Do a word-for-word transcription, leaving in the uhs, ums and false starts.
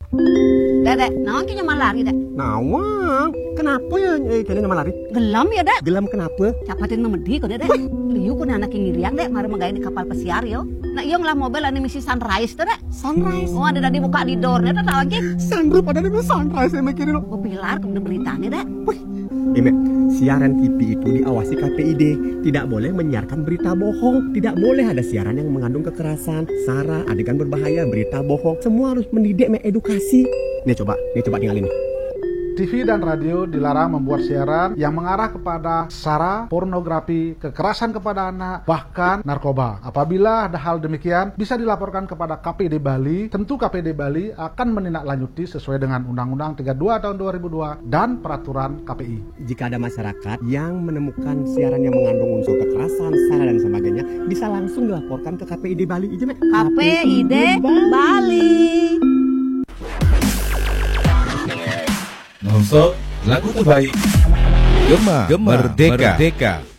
Dek, dek, nawang ki nyaman lari, dek. Nawang, kenapa ya eh, kalian nyaman lari? Gelam ya, dek. Gelam kenapa? Capatin memedi kok, dek, dek. Liu ku anak ngiriang, dek, mari menggaya di kapal pesiar, yo. Nah, iya ngelah mobil ane misi Sunrise, tuh, dek. Sunrise? Oh, ada tadi buka di door, dek, nawang ki. Sunroof ada di Sunrise, saya mikirin. Oh, pilar, kemudian beritanya, dek. Wih, Ime, siaran T V itu diawasi K P I D. Tidak boleh menyiarkan berita bohong. Tidak boleh ada siaran yang mengandung kekerasan, sara, adegan berbahaya, berita bohong. Semua harus mendidik, mengedukasi. Nih coba, nih coba tinggalin nih. T V dan radio dilarang membuat siaran yang mengarah kepada sara, pornografi, kekerasan kepada anak, bahkan narkoba. Apabila ada hal demikian, bisa dilaporkan kepada K P I D Bali. Tentu K P I D Bali akan menindaklanjuti sesuai dengan Undang-Undang tiga puluh dua tahun dua ribu dua dan peraturan K P I. Jika ada masyarakat yang menemukan siaran yang mengandung unsur kekerasan, sara dan sebagainya, bisa langsung dilaporkan ke K P I D Bali. Ije, Mek. K P I D Bali. Nonstop lagu terbaik Gema, Gema Merdeka. Merdeka.